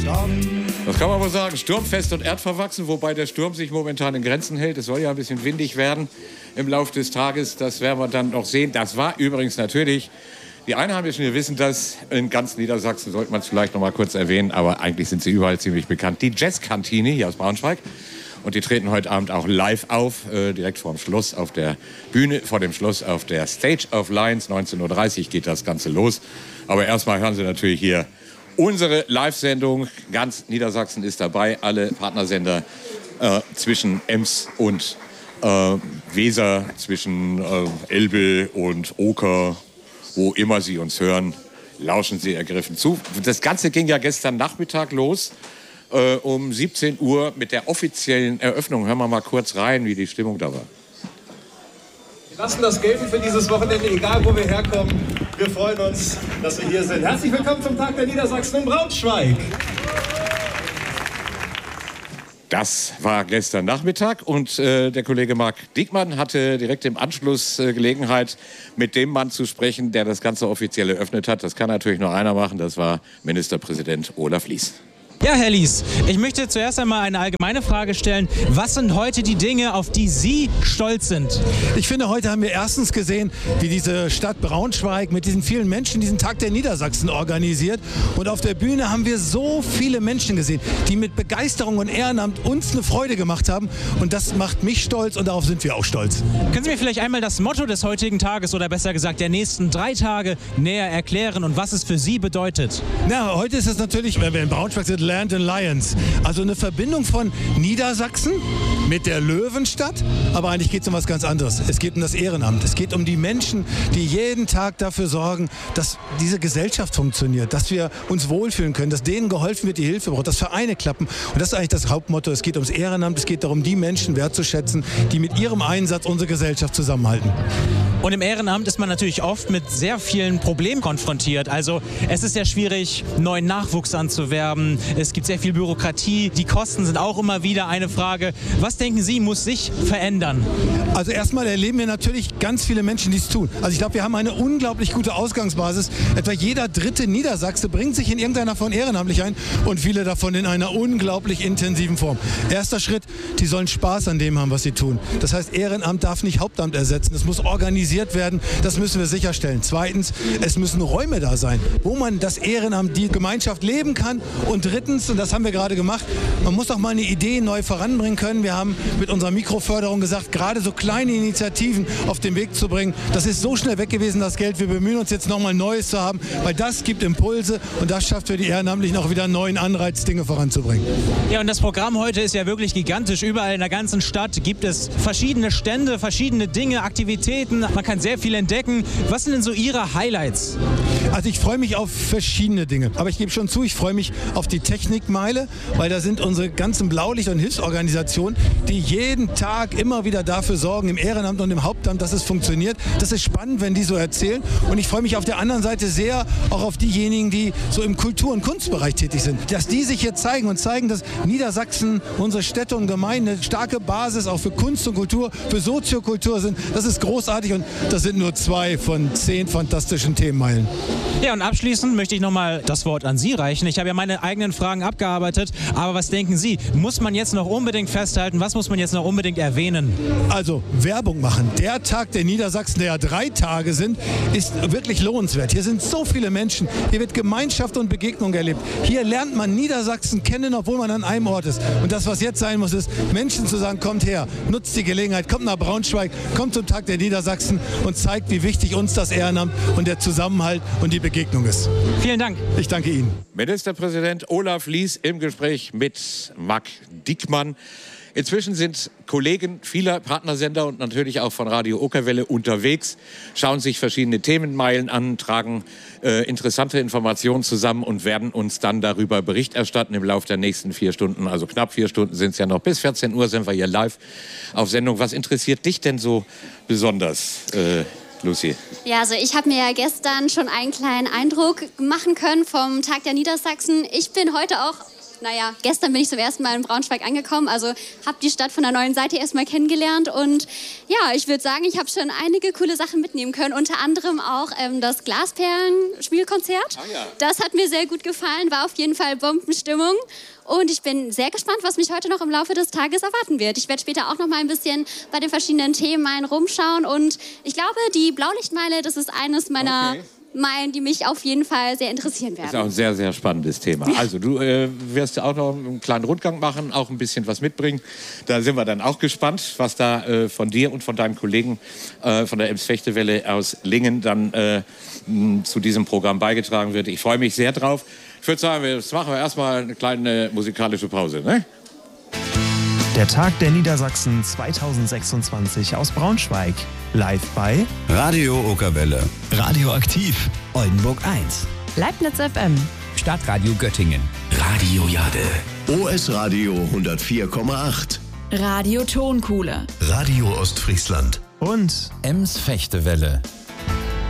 Das kann man wohl sagen, sturmfest und erdverwachsen, wobei der Sturm sich momentan in Grenzen hält. Es soll ja ein bisschen windig werden im Laufe des Tages, das werden wir dann noch sehen. Das war übrigens natürlich, die Einheimischen, wir wissen das, in ganz Niedersachsen sollte man es vielleicht noch mal kurz erwähnen, aber eigentlich sind sie überall ziemlich bekannt. Die Jazzkantine hier aus Braunschweig. Und die treten heute Abend auch live auf, direkt vor dem Schloss auf der Bühne, vor dem Schloss auf der Stage of Lions. 19.30 Uhr geht das Ganze los. Aber erstmal hören Sie natürlich hier unsere Live-Sendung. Ganz Niedersachsen ist dabei, alle Partnersender zwischen Ems und Weser, zwischen Elbe und Oker, wo immer Sie uns hören, lauschen Sie ergriffen zu. Das Ganze ging ja gestern Nachmittag los. Um 17 Uhr mit der offiziellen Eröffnung. Hören wir mal kurz rein, wie die Stimmung da war. Wir lassen das gelten für dieses Wochenende, egal wo wir herkommen. Wir freuen uns, dass wir hier sind. Herzlich willkommen zum Tag der Niedersachsen in Braunschweig. Das war gestern Nachmittag und der Kollege Marc Diekmann hatte direkt im Anschluss Gelegenheit, mit dem Mann zu sprechen, der das Ganze offiziell eröffnet hat. Das kann natürlich nur einer machen, das war Ministerpräsident Olaf Lies. Ja, Herr Lies, ich möchte zuerst einmal eine allgemeine Frage stellen. Was sind heute die Dinge, auf die Sie stolz sind? Ich finde, heute haben wir erstens gesehen, wie diese Stadt Braunschweig mit diesen vielen Menschen diesen Tag der Niedersachsen organisiert. Und auf der Bühne haben wir so viele Menschen gesehen, die mit Begeisterung und Ehrenamt uns eine Freude gemacht haben. Und das macht mich stolz und darauf sind wir auch stolz. Können Sie mir vielleicht einmal das Motto des heutigen Tages oder besser gesagt der nächsten 3 Tage näher erklären und was es für Sie bedeutet? Na, heute ist es natürlich, wenn wir in Braunschweig sind, Land and Lions. Also eine Verbindung von Niedersachsen mit der Löwenstadt. Aber eigentlich geht es um was ganz anderes. Es geht um das Ehrenamt. Es geht um die Menschen, die jeden Tag dafür sorgen, dass diese Gesellschaft funktioniert, dass wir uns wohlfühlen können, dass denen geholfen wird, die Hilfe braucht, dass Vereine klappen. Und das ist eigentlich das Hauptmotto. Es geht ums Ehrenamt. Es geht darum, die Menschen wertzuschätzen, die mit ihrem Einsatz unsere Gesellschaft zusammenhalten. Und im Ehrenamt ist man natürlich oft mit sehr vielen Problemen konfrontiert. Also es ist sehr schwierig, neuen Nachwuchs anzuwerben. Es gibt sehr viel Bürokratie. Die Kosten sind auch immer wieder eine Frage. Was denken Sie, muss sich verändern? Also erstmal erleben wir natürlich ganz viele Menschen, die es tun. Also ich glaube, wir haben eine unglaublich gute Ausgangsbasis. Etwa jeder dritte Niedersachse bringt sich in irgendeiner Form ehrenamtlich ein und viele davon in einer unglaublich intensiven Form. Erster Schritt, die sollen Spaß an dem haben, was sie tun. Das heißt, Ehrenamt darf nicht Hauptamt ersetzen. Es muss organisiert werden. Das müssen wir sicherstellen. Zweitens, es müssen Räume da sein, wo man das Ehrenamt, die Gemeinschaft leben kann. Und drittens, und das haben wir gerade gemacht, man muss auch mal eine Idee neu voranbringen können. Wir haben mit unserer Mikroförderung gesagt, gerade so kleine Initiativen auf den Weg zu bringen. Das ist so schnell weg gewesen, das Geld. Wir bemühen uns jetzt nochmal Neues zu haben, weil das gibt Impulse und das schafft für die Ehrenamtlichen auch wieder einen neuen Anreiz, Dinge voranzubringen. Ja, und das Programm heute ist ja wirklich gigantisch. Überall in der ganzen Stadt gibt es verschiedene Stände, verschiedene Dinge, Aktivitäten. Man kann sehr viel entdecken. Was sind denn so Ihre Highlights? Also ich freue mich auf verschiedene Dinge. Aber ich gebe schon zu, ich freue mich auf die Technikmeile, weil da sind unsere ganzen Blaulicht- und Hilfsorganisationen, die jeden Tag immer wieder dafür sorgen, im Ehrenamt und im Hauptamt, dass es funktioniert. Das ist spannend, wenn die so erzählen. Und ich freue mich auf der anderen Seite sehr auch auf diejenigen, die so im Kultur- und Kunstbereich tätig sind. Dass die sich hier zeigen und zeigen, dass Niedersachsen, unsere Städte und Gemeinden eine starke Basis auch für Kunst und Kultur, für Soziokultur sind. Das ist großartig und das sind nur 2 von 10 fantastischen Themenmeilen. Ja, und abschließend möchte ich nochmal das Wort an Sie reichen. Ich habe ja meine eigenen Fragen abgearbeitet, aber was denken Sie? Muss man jetzt noch unbedingt festhalten? Was muss man jetzt noch unbedingt erwähnen? Also Werbung machen. Der Tag der Niedersachsen, der ja 3 Tage sind, ist wirklich lohnenswert. Hier sind so viele Menschen. Hier wird Gemeinschaft und Begegnung erlebt. Hier lernt man Niedersachsen kennen, obwohl man an einem Ort ist. Und das, was jetzt sein muss, ist, Menschen zu sagen, kommt her, nutzt die Gelegenheit, kommt nach Braunschweig, kommt zum Tag der Niedersachsen und zeigt, wie wichtig uns das Ehrenamt und der Zusammenhalt und die Begegnung ist. Vielen Dank. Ich danke Ihnen. Ministerpräsident Olaf Lies im Gespräch mit Marc Diekmann. Inzwischen sind Kollegen vieler Partnersender und natürlich auch von Radio Okerwelle unterwegs, schauen sich verschiedene Themenmeilen an, tragen interessante Informationen zusammen und werden uns dann darüber Bericht erstatten im Laufe der nächsten 4 Stunden. Also knapp 4 Stunden sind es ja noch. Bis 14 Uhr sind wir hier live auf Sendung. Was interessiert dich denn so besonders, Lucy? Ja, also ich habe mir ja gestern schon einen kleinen Eindruck machen können vom Tag der Niedersachsen. Ich bin heute auch Naja, gestern bin ich zum ersten Mal in Braunschweig angekommen, also habe die Stadt von der neuen Seite erstmal kennengelernt und ja, ich würde sagen, ich habe schon einige coole Sachen mitnehmen können, unter anderem auch das Glasperlen-Spielkonzert. Das hat mir sehr gut gefallen, war auf jeden Fall Bombenstimmung und ich bin sehr gespannt, was mich heute noch im Laufe des Tages erwarten wird. Ich werde später auch noch mal ein bisschen bei den verschiedenen Themen rumschauen und ich glaube, die Blaulichtmeile, das ist eines meiner... Meilen, die mich auf jeden Fall sehr interessieren werden. Das ist auch ein sehr, sehr spannendes Thema. Also du wirst ja auch noch einen kleinen Rundgang machen, auch ein bisschen was mitbringen. Da sind wir dann auch gespannt, was da von dir und von deinem Kollegen von der Ems-Fechtewelle aus Lingen dann zu diesem Programm beigetragen wird. Ich freue mich sehr drauf. Ich würde sagen, jetzt machen wir erstmal eine kleine musikalische Pause, ne? Der Tag der Niedersachsen 2026 aus Braunschweig. Live bei Radio Okerwelle, Radioaktiv, Oldenburg 1, Leibniz FM, Stadtradio Göttingen, Radio Jade, OS Radio 104,8, Radio Tonkuhle, Radio Ostfriesland und Ems Fechtewelle.